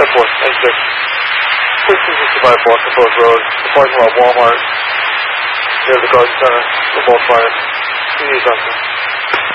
Thank you. 1665 Boston Post Road, the parking lot Walmart, near the garden center, for both fires. See you, Doctor.